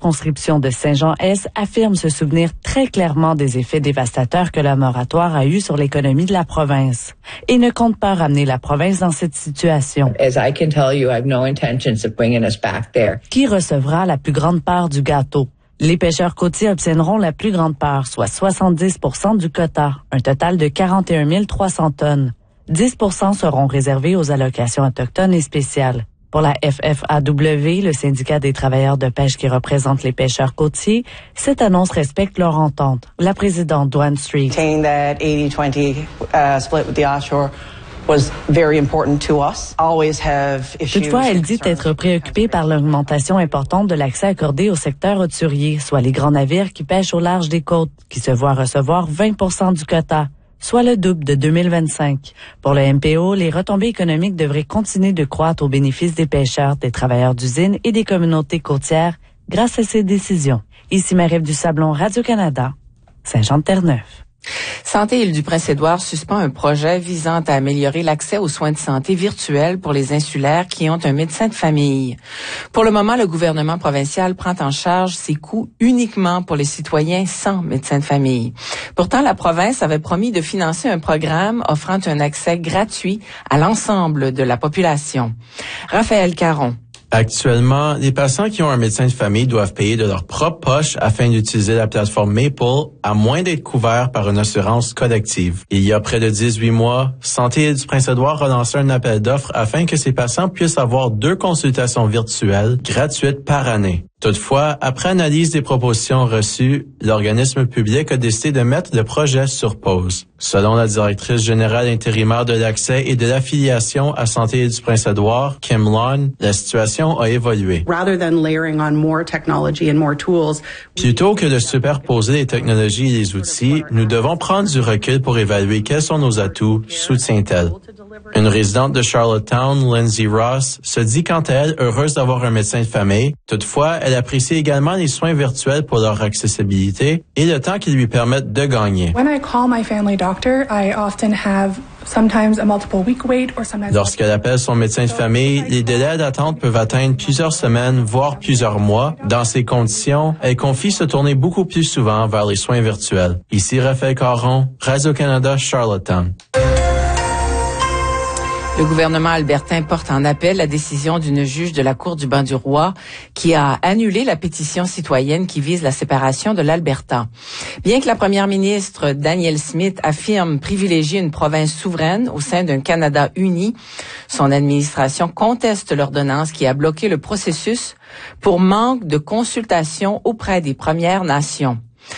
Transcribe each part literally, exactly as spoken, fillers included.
circonscription de Saint-Jean-Est affirme se souvenir très clairement des effets dévastateurs que le moratoire a eus sur l'économie de la province et ne compte pas ramener la province dans cette situation. As I can tell you, I have no intentions of bringing us back there. Qui recevra la plus grande part du gâteau? Les pêcheurs côtiers obtiendront la plus grande part, soit soixante-dix pour cent du quota, un total de quarante et un mille trois cents tonnes. dix pour cent seront réservés aux allocations autochtones et spéciales. Pour la F F A W, le syndicat des travailleurs de pêche qui représente les pêcheurs côtiers, cette annonce respecte leur entente. La présidente Dwan Street. That eighty twenty uh, split with the offshore was very important to us. Always have issues. Toutefois, elle dit être préoccupée par l'augmentation importante de l'accès accordé au secteur hauturier, soit les grands navires qui pêchent au large des côtes, qui se voient recevoir vingt pour cent du quota, soit le double de deux mille vingt-cinq. Pour le M P O, les retombées économiques devraient continuer de croître au bénéfice des pêcheurs, des travailleurs d'usines et des communautés côtières grâce à ces décisions. Ici Marie-Ève Dusablon, Radio-Canada, Saint-Jean-de-Terre-Neuve. Santé Île-du-Prince-Édouard suspend un projet visant à améliorer l'accès aux soins de santé virtuels pour les insulaires qui ont un médecin de famille. Pour le moment, le gouvernement provincial prend en charge ces coûts uniquement pour les citoyens sans médecin de famille. Pourtant, la province avait promis de financer un programme offrant un accès gratuit à l'ensemble de la population. Raphaël Caron. Actuellement, les patients qui ont un médecin de famille doivent payer de leur propre poche afin d'utiliser la plateforme Maple, à moins d'être couverts par une assurance collective. Il y a près de dix-huit mois, Santé Île-du-Prince-Édouard a lancé un appel d'offres afin que ces patients puissent avoir deux consultations virtuelles gratuites par année. Toutefois, après analyse des propositions reçues, l'organisme public a décidé de mettre le projet sur pause. Selon la directrice générale intérimaire de l'accès et de l'affiliation à Santé Île-du-Prince-Édouard, Kim Lawn, la situation a évolué. Rather than layering on more technology and more tools, Plutôt que de superposer les technologies et les outils, nous devons prendre du recul pour évaluer quels sont nos atouts, soutient-elle. Une résidente de Charlottetown, Lindsay Ross, se dit quant à elle heureuse d'avoir un médecin de famille. Toutefois, elle apprécie également les soins virtuels pour leur accessibilité et le temps qu'ils lui permettent de gagner. When I call my family doctor, I often have sometimes a multiple week wait or sometimes. Lorsqu'elle appelle son médecin de famille, les délais d'attente peuvent atteindre plusieurs semaines, voire plusieurs mois. Dans ces conditions, elle confie se tourner beaucoup plus souvent vers les soins virtuels. Ici Raphaël Caron, Radio-Canada, Charlottetown. Le gouvernement albertain porte en appel la décision d'une juge de la Cour du Banc-du-Roi qui a annulé la pétition citoyenne qui vise la séparation de l'Alberta. Bien que la première ministre Danielle Smith affirme privilégier une province souveraine au sein d'un Canada uni, son administration conteste l'ordonnance qui a bloqué le processus pour manque de consultation auprès des Premières Nations.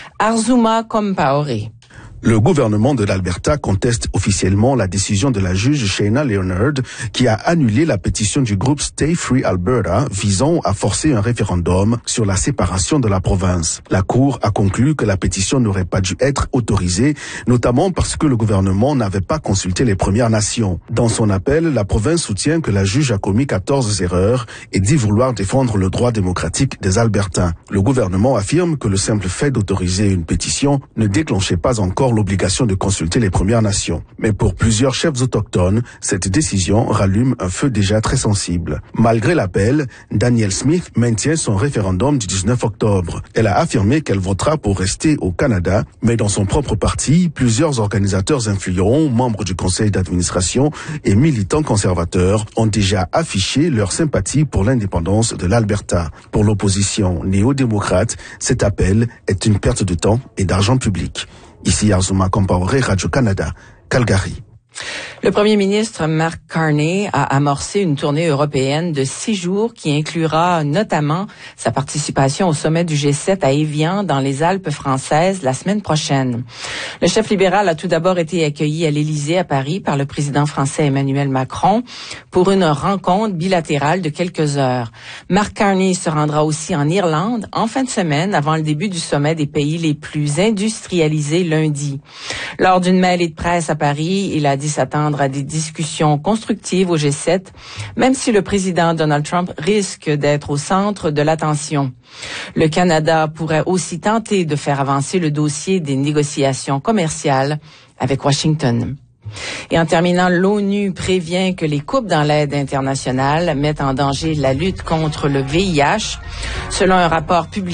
Arzuma Compaoré. Le gouvernement de l'Alberta conteste officiellement la décision de la juge Shayna Leonard qui a annulé la pétition du groupe Stay Free Alberta visant à forcer un référendum sur la séparation de la province. La Cour a conclu que la pétition n'aurait pas dû être autorisée, notamment parce que le gouvernement n'avait pas consulté les Premières Nations. Dans son appel, la province soutient que la juge a commis quatorze erreurs et dit vouloir défendre le droit démocratique des Albertains. Le gouvernement affirme que le simple fait d'autoriser une pétition ne déclenchait pas encore l'obligation de consulter les Premières Nations. Mais pour plusieurs chefs autochtones, cette décision rallume un feu déjà très sensible. Malgré l'appel, Danielle Smith maintient son référendum du dix-neuf octobre. Elle a affirmé qu'elle votera pour rester au Canada, mais dans son propre parti, plusieurs organisateurs influents, membres du conseil d'administration et militants conservateurs ont déjà affiché leur sympathie pour l'indépendance de l'Alberta. Pour l'opposition néo-démocrate, cet appel est une perte de temps et d'argent public. Ici Arzuma Compaoré, Radio-Canada, Calgary. Le premier ministre Mark Carney a amorcé une tournée européenne de six jours qui inclura notamment sa participation au sommet du G sept à Évian dans les Alpes françaises la semaine prochaine. Le chef libéral a tout d'abord été accueilli à l'Élysée à Paris par le président français Emmanuel Macron pour une rencontre bilatérale de quelques heures. Mark Carney se rendra aussi en Irlande en fin de semaine avant le début du sommet des pays les plus industrialisés lundi. Lors d'une mêlée de presse à Paris, il a dit s'attendre à des discussions constructives au G sept, même si le président Donald Trump risque d'être au centre de l'attention. Le Canada pourrait aussi tenter de faire avancer le dossier des négociations commerciales avec Washington. Et en terminant, l'ONU prévient que les coupes dans l'aide internationale mettent en danger la lutte contre le V I H. Selon un rapport publié